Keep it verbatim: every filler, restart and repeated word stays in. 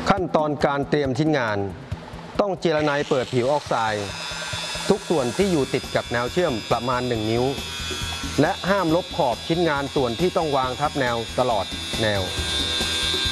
ขั้นตอนการเตรียมชิ้นงานต้องเจรไนเปิดผิวออกไซด์ทุกส่วนที่อยู่ติดกับแนวเชื่อมประมาณหนึ่งนิ้วและห้ามลบขอบชิ้นงานส่วนที่ต้องวางทับแนวตลอดแนว